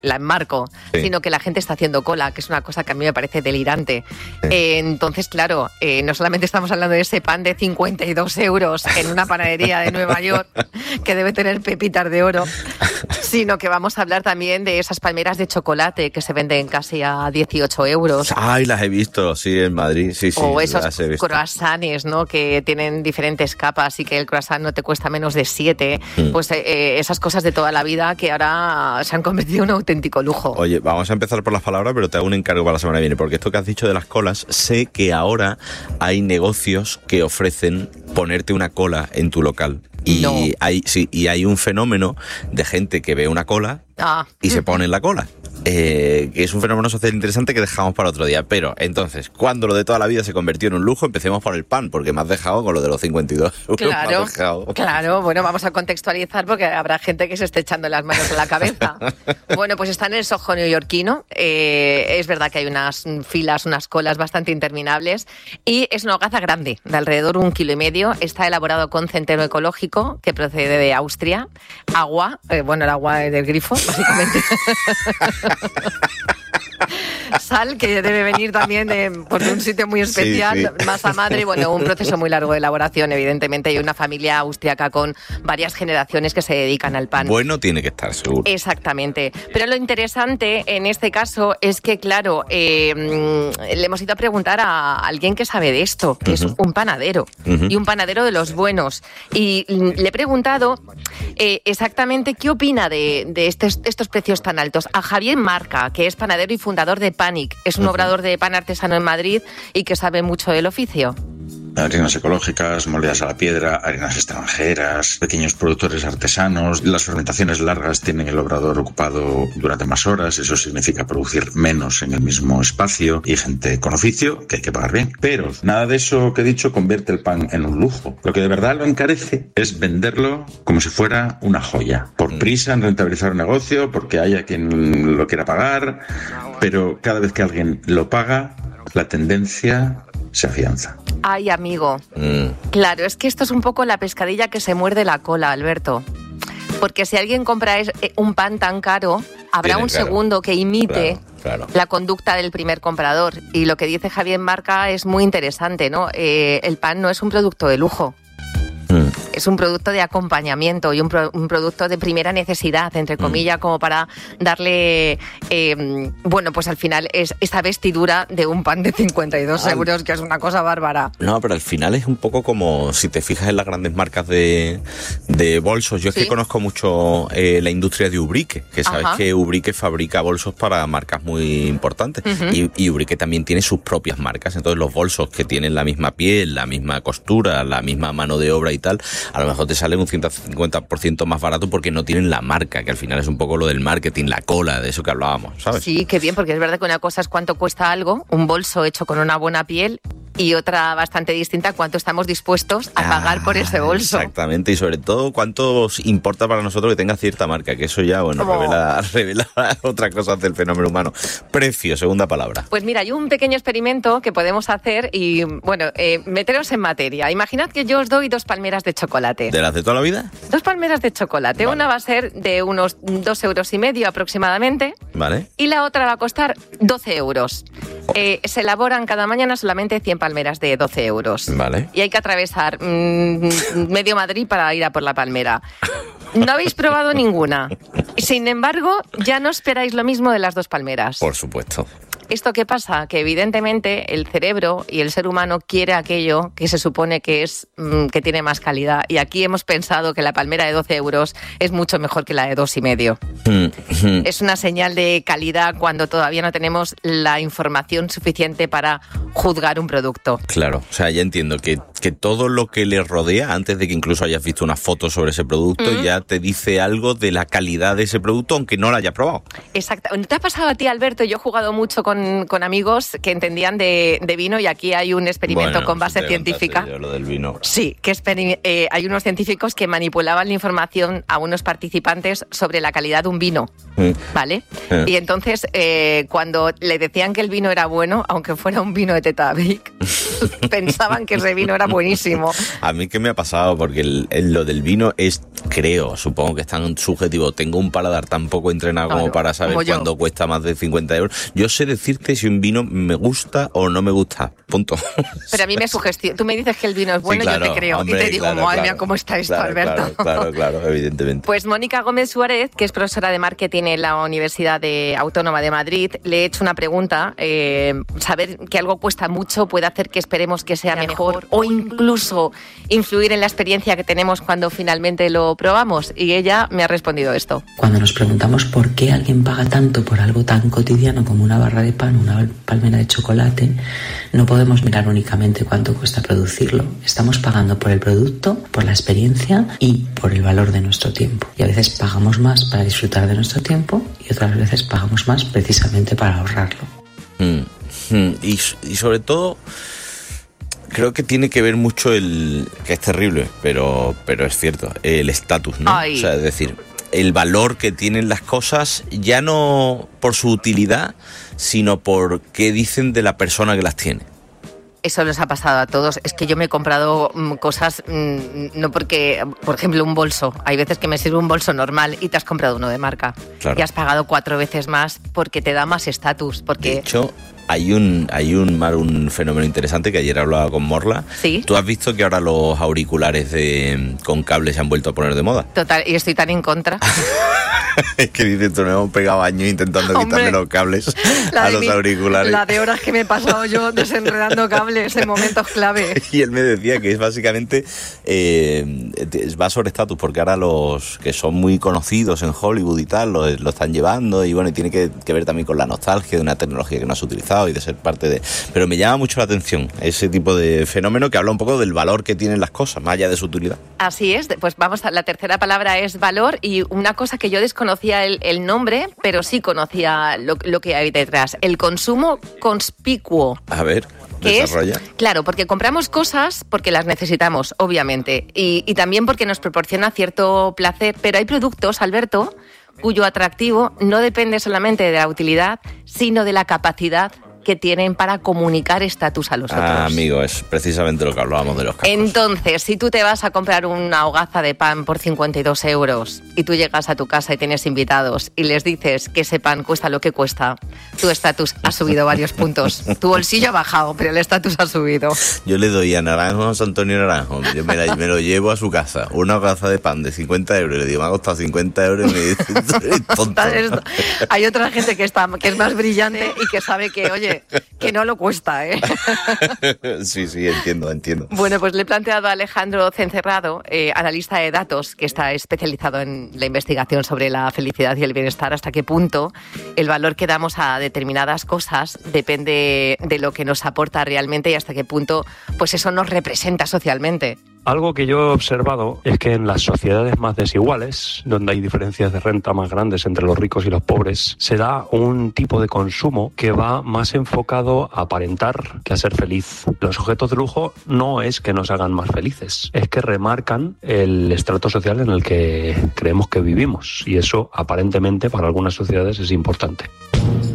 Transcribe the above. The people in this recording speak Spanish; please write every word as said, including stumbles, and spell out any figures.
la enmarco, sí. sino que la gente está haciendo cola, que es una cosa que a mí me parece delirante. Sí. Eh, entonces, claro, eh, no solamente estamos hablando de ese pan de cincuenta y dos euros en una panadería de Nueva York, que debe tener pepitas de oro, sino que vamos a hablar también de esas palmeras de chocolate que se venden casi a dieciocho euros. Ay, las he visto, sí, en Madrid, sí, sí. O esos croissants, ¿no?, que tienen diferentes capas y que el croissant no te cuesta menos de siete. Mm. Pues eh, esas cosas de toda la vida que ahora se han convertido en un auténtico lujo. Oye, vamos a empezar por las palabras, pero te hago un encargo para la semana que viene, porque esto que has dicho de las colas, sé que ahora hay negocios que ofrecen ponerte una cola en tu local. Y no. hay sí y hay un fenómeno de gente que ve una cola ah. y se pone en la cola. Eh, que es un fenómeno social interesante que dejamos para otro día. Pero entonces, cuando lo de toda la vida se convirtió en un lujo, empecemos por el pan, porque me has dejado con lo de los cincuenta y dos euros. Claro, claro, bueno, vamos a contextualizar porque habrá gente que se esté echando las manos en la cabeza. Bueno, pues está en el Soho neoyorquino. Eh, es verdad que hay unas filas, unas colas bastante interminables, y es una hogaza grande, de alrededor un kilo y medio. Está elaborado con centeno ecológico que procede de Austria, agua, eh, bueno, el agua del grifo, básicamente. Sal, que debe venir también de, pues, de un sitio muy especial, sí, sí. masa madre, bueno, un proceso muy largo de elaboración, evidentemente, y una familia austriaca con varias generaciones que se dedican al pan. Bueno, tiene que estar seguro. Exactamente. Pero lo interesante en este caso es que, claro, eh, le hemos ido a preguntar a alguien que sabe de esto, que uh-huh. es un panadero, uh-huh. y un panadero de los buenos. Y le he preguntado eh, exactamente qué opina de, de estos, estos precios tan altos a Javier Marca, que es panadero y fundador de Panic. Es un uh-huh. obrador de pan artesano en Madrid y que sabe mucho del oficio. Harinas ecológicas, molidas a la piedra, harinas extranjeras, pequeños productores artesanos. Las fermentaciones largas tienen el obrador ocupado durante más horas, eso significa producir menos en el mismo espacio, y gente con oficio que hay que pagar bien. Pero nada de eso que he dicho convierte el pan en un lujo. Lo que de verdad lo encarece es venderlo como si fuera una joya. Por prisa en rentabilizar un negocio, porque haya quien lo quiera pagar, pero cada vez que alguien lo paga, la tendencia se afianza. Ay, amigo. Mm. Claro, es que esto es un poco la pescadilla que se muerde la cola, Alberto. Porque si alguien compra un pan tan caro, habrá Tiene, un claro. segundo que imite claro, claro. la conducta del primer comprador. Y lo que dice Javier Marca es muy interesante, ¿no? Eh, el pan no es un producto de lujo. Mm. Es un producto de acompañamiento y un, pro, un producto de primera necesidad, entre comillas, mm. como para darle, eh, bueno, pues al final es esa vestidura de un pan de cincuenta y dos ah, euros, que es una cosa bárbara. No, pero al final es un poco como si te fijas en las grandes marcas de, de bolsos. Yo es ¿Sí? que conozco mucho eh, la industria de Ubrique, que sabes Ajá. que Ubrique fabrica bolsos para marcas muy importantes. Uh-huh. y, y Ubrique también tiene sus propias marcas. Entonces los bolsos que tienen la misma piel, la misma costura, la misma mano de obra y tal, a lo mejor te salen un ciento cincuenta por ciento más barato porque no tienen la marca, que al final es un poco lo del marketing, la cola, de eso que hablábamos, ¿sabes? Sí, qué bien, porque es verdad que una cosa es cuánto cuesta algo, un bolso hecho con una buena piel, y otra bastante distinta, cuánto estamos dispuestos a pagar ah, por ese bolso. Exactamente, y sobre todo cuánto importa para nosotros que tenga cierta marca, que eso ya, bueno, oh. revela, revela otra cosa del fenómeno humano. Precio, segunda palabra. Pues mira, hay un pequeño experimento que podemos hacer y, bueno, eh, meteros en materia. Imaginad que yo os doy dos palmeras de chocolate. ¿De las de toda la vida? Dos palmeras de chocolate. Vale. Una va a ser de unos dos euros y medio aproximadamente. Vale. Y la otra va a costar doce euros. Eh, se elaboran cada mañana solamente cien palmeras de doce euros. Vale. Y hay que atravesar mmm, medio Madrid para ir a por la palmera. No habéis probado ninguna. Sin embargo, ya no esperáis lo mismo de las dos palmeras. Por supuesto. ¿Esto qué pasa? Que evidentemente el cerebro y el ser humano quiere aquello que se supone que es mmm, que tiene más calidad. Y aquí hemos pensado que la palmera de doce euros es mucho mejor que la de dos y medio. Mm-hmm. Es una señal de calidad cuando todavía no tenemos la información suficiente para juzgar un producto. Claro, o sea, ya entiendo que, que todo lo que le rodea, antes de que incluso hayas visto una foto sobre ese producto, mm-hmm. ya te dice algo de la calidad de ese producto, aunque no lo hayas probado. Exacto. ¿Te ha pasado a ti, Alberto? Yo he jugado mucho con con amigos que entendían de, de vino, y aquí hay un experimento bueno, con base científica. Yo, lo del vino. Sí, que exper- eh, hay unos científicos que manipulaban la información a unos participantes sobre la calidad de un vino, sí. ¿vale? Sí. Y entonces, eh, cuando le decían que el vino era bueno, aunque fuera un vino de Tetabric, pensaban que ese vino era buenísimo. A mí, ¿qué me ha pasado? Porque el, el, lo del vino es, creo, supongo que es tan subjetivo. Tengo un paladar tan poco entrenado claro, como para saber como cuándo cuesta más de cincuenta euros. Yo sé decirte si un vino me gusta o no me gusta. Punto. Pero a mí me sugestiona. Tú me dices que el vino es bueno, sí, claro, yo te creo. Hombre, y te digo, claro, madre mía, ¿cómo está esto, claro, Alberto? Claro, claro, claro, evidentemente. Pues Mónica Gómez Suárez, que es profesora de marketing en la Universidad de Autónoma de Madrid, le he hecho una pregunta. Eh, saber que algo cuesta mucho puede hacer que esperemos que sea mejor, mejor o incluso influir en la experiencia que tenemos cuando finalmente lo probamos. Y ella me ha respondido esto. Cuando nos preguntamos por qué alguien paga tanto por algo tan cotidiano como una barra de pan, una palmera de chocolate, no podemos mirar únicamente cuánto cuesta producirlo. Estamos pagando por el producto, por la experiencia y por el valor de nuestro tiempo. Y a veces pagamos más para disfrutar de nuestro tiempo y otras veces pagamos más precisamente para ahorrarlo. Mm, mm, y, y sobre todo, creo que tiene que ver mucho el, que es terrible, pero, pero es cierto, el estatus, ¿no? Ay. O sea, es decir, el valor que tienen las cosas, ya no por su utilidad, sino por qué dicen de la persona que las tiene. Eso les ha pasado a todos. Es que yo me he comprado mmm, cosas, mmm, no porque, por ejemplo, un bolso. Hay veces que me sirve un bolso normal y te has comprado uno de marca. Claro. Y has pagado cuatro veces más porque te da más estatus. Porque... De hecho, hay un hay un, un fenómeno interesante que ayer hablaba con Morla. ¿Sí? ¿Tú has visto que ahora los auriculares de, con cables se han vuelto a poner de moda? Total, y estoy tan en contra. Es que dices, tú, nos hemos pegado años intentando Hombre, quitarle los cables a los mi, auriculares. La de horas que me he pasado yo desenredando cables en momentos clave. Y él me decía que es básicamente, eh, va sobre estatus, porque ahora los que son muy conocidos en Hollywood y tal, lo, lo están llevando, y bueno, y tiene que, que ver también con la nostalgia de una tecnología que no has utilizado y de ser parte de... Pero me llama mucho la atención ese tipo de fenómeno que habla un poco del valor que tienen las cosas, más allá de su utilidad. Así es, pues vamos a la tercera palabra, es valor, y una cosa que yo desconocía conocía el, el nombre, pero sí conocía lo, lo que hay detrás. El consumo conspicuo. A ver, desarrolla. Es, claro, porque compramos cosas porque las necesitamos, obviamente, y, y también porque nos proporciona cierto placer, pero hay productos, Alberto, cuyo atractivo no depende solamente de la utilidad, sino de la capacidad que tienen para comunicar estatus a los otros. Ah, amigo, es precisamente lo que hablábamos de los cascos. Entonces, si tú te vas a comprar una hogaza de pan por cincuenta y dos euros y tú llegas a tu casa y tienes invitados y les dices que ese pan cuesta lo que cuesta, tu estatus ha subido varios puntos. Tu bolsillo ha bajado, pero el estatus ha subido. Yo le doy a Naranjo, a Antonio Naranjo, yo me, la, me lo llevo a su casa, una hogaza de pan de cincuenta euros, y le digo, me ha costado cincuenta euros y me dice, tonto. Hay otra gente que, está, que es más brillante y que sabe que, oye, que no lo cuesta, ¿eh? Sí, sí, entiendo, entiendo. Bueno, pues le he planteado a Alejandro Cencerrado, eh, analista de datos, que está especializado en la investigación sobre la felicidad y el bienestar, hasta qué punto el valor que damos a determinadas cosas depende de lo que nos aporta realmente y hasta qué punto pues eso nos representa socialmente. Algo que yo he observado es que en las sociedades más desiguales, donde hay diferencias de renta más grandes entre los ricos y los pobres, se da un tipo de consumo que va más enfocado a aparentar que a ser feliz. Los objetos de lujo no es que nos hagan más felices, es que remarcan el estrato social en el que creemos que vivimos, y eso aparentemente para algunas sociedades es importante.